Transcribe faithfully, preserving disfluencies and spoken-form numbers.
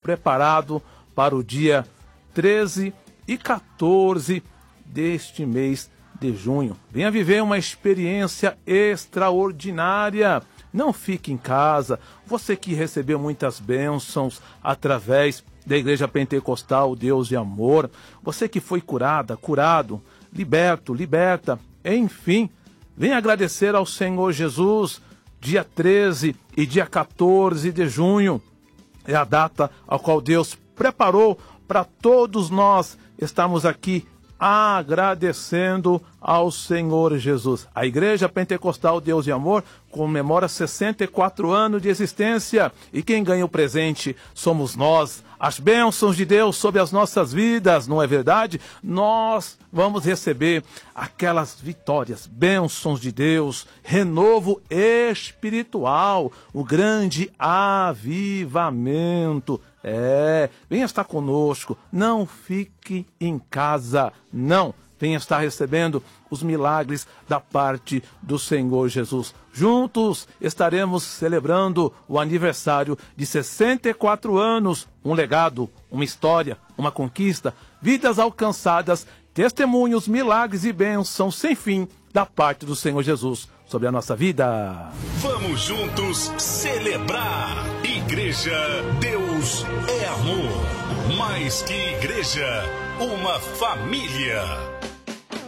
preparado para o dia treze e quatorze deste mês de junho. Venha viver uma experiência extraordinária. Não fique em casa. Você que recebeu muitas bênçãos através da Igreja Pentecostal Deus de Amor, você que foi curada, curado, liberto, liberta, enfim, venha agradecer ao Senhor Jesus. Dia treze e dia quatorze de junho é a data a qual Deus preparou para todos nós estarmos aqui agradecendo ao Senhor Jesus. A Igreja Pentecostal Deus de Amor comemora sessenta e quatro anos de existência e quem ganha o presente somos nós. As bênçãos de Deus sobre as nossas vidas, não é verdade? Nós vamos receber aquelas vitórias, bênçãos de Deus, renovo espiritual, o grande avivamento. É, venha estar conosco, não fique em casa, não. Venha estar recebendo os milagres da parte do Senhor Jesus. Juntos estaremos celebrando o aniversário de sessenta e quatro anos, um legado, uma história, uma conquista, vidas alcançadas, testemunhos, milagres e bênçãos sem fim da parte do Senhor Jesus sobre a nossa vida. Vamos juntos celebrar. Igreja Deus é amor. Mais que igreja, uma família.